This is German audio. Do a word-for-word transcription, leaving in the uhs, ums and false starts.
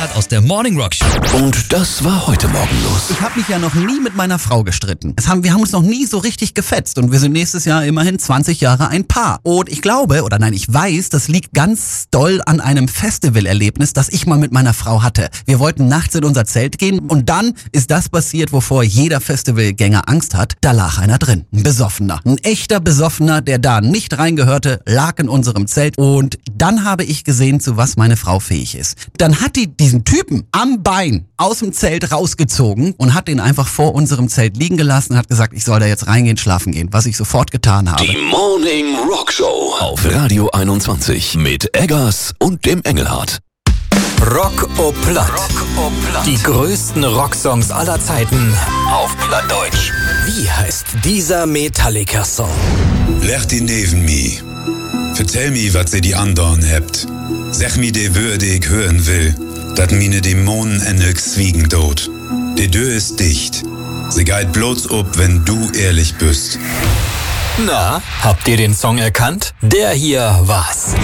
Eckhardt aus der Morning Rock Show. Und das war heute Morgen los. Ich habe mich ja noch nie mit meiner Frau gestritten. Es haben, wir haben uns noch nie so richtig gefetzt und wir sind nächstes Jahr immerhin zwanzig Jahre ein Paar. Und ich glaube, oder nein, ich weiß, das liegt ganz doll an einem Festivalerlebnis, das ich mal mit meiner Frau hatte. Wir wollten nachts in unser Zelt gehen und dann ist das passiert, wovor jeder Festivalgänger Angst hat. Da lag einer drin, ein Besoffener. Ein echter Besoffener, der da nicht reingehörte, lag in unserem Zelt. Und dann habe ich gesehen, zu was meine Frau fähig ist. Dann hat die diesen Typen am Bein aus dem Zelt rausgezogen und hat ihn einfach vor unserem Zelt liegen gelassen und hat gesagt, ich soll da jetzt reingehen, schlafen gehen, was ich sofort getan habe. Die Morning Rock Show auf Radio einundzwanzig mit Eggers und dem Engelhardt. Rock au Platt. Die größten Rocksongs aller Zeiten auf Plattdeutsch. Wie heißt dieser Metallica-Song? Leg die neben mi. Vertell mi, wat se die andern hebt. Sag mi de Würde ich hören will, dat mine Dämonen endlich zwiegen dort. De Tür ist dicht. Sie geht bloß ob, wenn du ehrlich bist. Na, habt ihr den Song erkannt? Der hier war's.